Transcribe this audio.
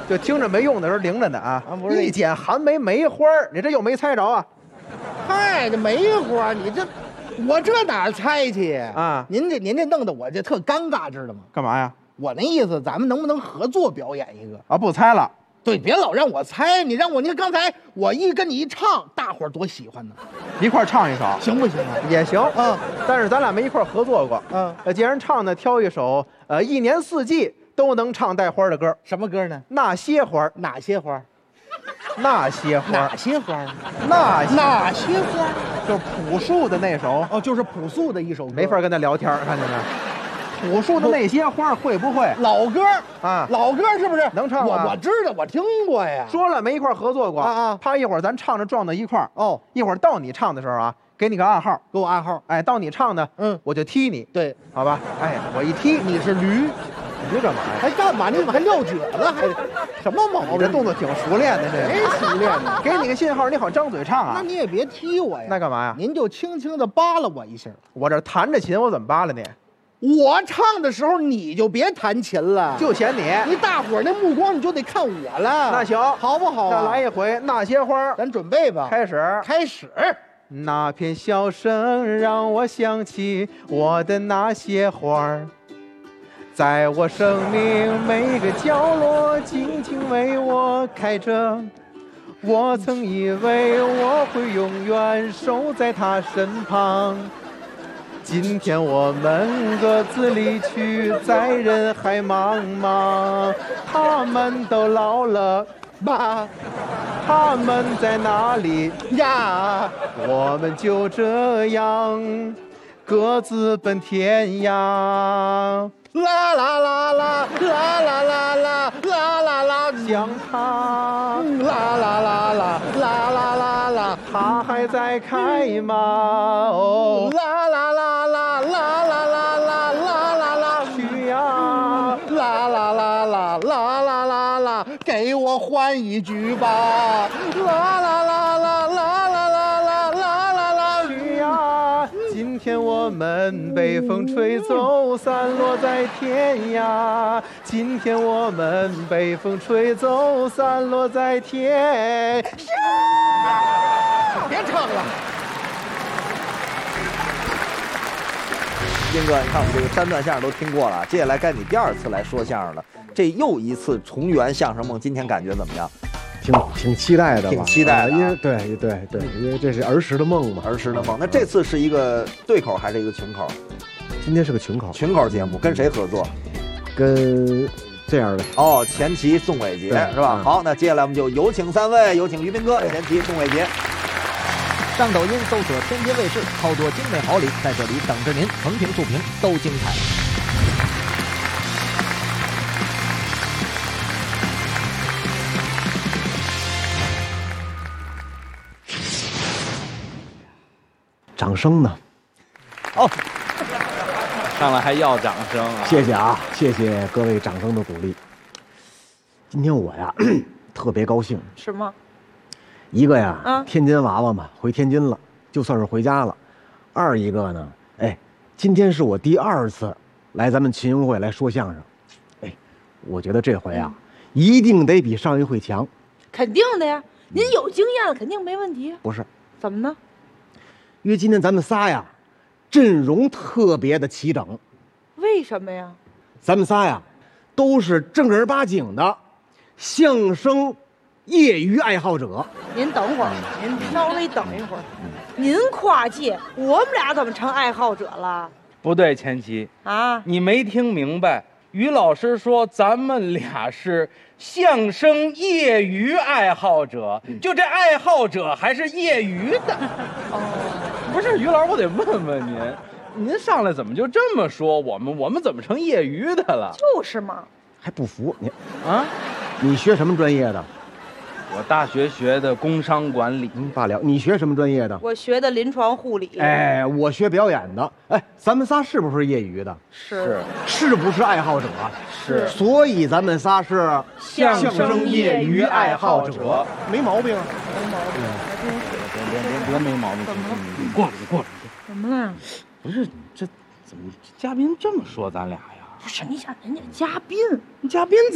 就听着没用的时候灵着呢啊！ 不是一剪寒梅花儿，你这又没猜着啊？ 嗨，这梅花，你这我这哪猜去啊您这弄得我这特尴尬，知道吗？ 干嘛呀？ 我那意思，咱们能不能合作表演一个？ 啊，不猜了。 对，别老让我猜，你看刚才我跟你一唱，大伙儿多喜欢呢， 一块儿唱一首， 行不行啊？ 也行。 嗯， 但是咱俩没一块儿合作过。既然唱呢，挑一首一年四季都能唱带花的歌。 什么歌呢？ 那些花， 哪些花？ 那些花， 哪些花？ 哪些花？ 就是朴树的那首。 哦，就是朴素的一首歌， 没法跟他聊天，看见没？朴树的那些花会不会？ 老歌啊， 老歌是不是能唱啊？ 我知道，我听过呀。 说了没一块合作过啊！ 怕一会儿咱唱着撞到一块儿哦， 一会儿到你唱的时候啊，给你个暗号， 给我暗号。 哎，到你唱的，我就踢你。 对， 好吧。哎，我一踢你是驴， 你这干嘛呀？ 还干嘛？你怎么还撂蹶子？还什么毛病？ 你这动作挺熟练的，这没熟练呢。 给你个信号，你好张嘴唱啊。 那你也别踢我呀。 那干嘛呀？ 您就轻轻的扒拉我一下。 我这弹着琴，我怎么扒拉你？ 我唱的时候你就别弹琴了， 就嫌你大伙儿那目光你就得看我了。 那行， 好不好啊？ 再来一回那些花， 咱准备吧。 开始。那片笑声让我想起我的那些花儿，在我生命每个角落静静为我开着。我曾以为我会永远守在他身旁，今天我们各自离去，在人海茫茫。他们都老了吧？他们在哪里呀？我们就这样各自奔天涯。啦啦啦啦啦啦啦啦啦啦啦，想他。啦啦啦啦啦啦啦啦，他还在开吗？哦，啦啦啦啦啦啦啦啦啦啦啦，去呀！啦啦啦啦啦啦啦啦，给我换一句吧！啦啦啦啦啦啦啦啦啦啦啦，去呀！今天我们被风吹走，散落在天涯。今天我们被风吹走，散落在天涯。 别唱了。 斌哥，你看我们这个3段相声都听过了，接下来该你第2次来说相声了。这又一次重圆相声梦，今天感觉怎么样？ 挺期待的吧？ 挺期待的， 因为对，因为这是儿时的梦嘛。 儿时的梦。那这次是一个对口还是一个群口？ 今天是个群口。 群口节目，跟谁合作？ 跟这样的哦，钱琦、宋伟杰是吧？好，那接下来我们就有请3位，有请于斌哥、钱琦、宋伟杰。 上抖音搜索天津卫视，操作精美好礼在这里等着您，横屏竖屏都精彩。 掌声呢？ 哦，上来还要掌声啊！ 谢谢啊，谢谢各位掌声的鼓励。今天我呀特别高兴。 是吗？ 一个呀，天津娃娃嘛，回天津了，就算是回家了。二一个呢，哎，今天是我第2次来咱们群英会来说相声，哎，我觉得这回啊，一定得比上一回强。 肯定的呀，您有经验了，肯定没问题。 不是？ 怎么呢？ 因为今天咱们仨呀，阵容特别的齐整。 为什么呀？ 咱们仨呀，都是正儿八经的相声业余爱好者。 您等会儿，您稍微等一会儿。您跨界，我们俩怎么成爱好者了？ 不对，钱琦啊， 你没听明白。于老师说咱们俩是相声业余爱好者，就这爱好者还是业余的。哦，不是，于老师，我得问问您上来怎么就这么说我们怎么成业余的了？ 就是嘛， 还不服你啊？ 你学什么专业的？ 我大学学的工商管理。 罢了。你学什么专业的？ 我学的临床护理。 哎，我学表演的。哎，咱们仨是不是业余的？是不是爱好者？ 是。 所以咱们仨是相声业余爱好者， 没毛病。 没毛病，还真是。 别没毛病。 怎么了？ 你过来，你过来。 怎么了？ 不是，这怎么嘉宾这么说咱俩呀？ 不是，你想人家嘉宾， 嘉宾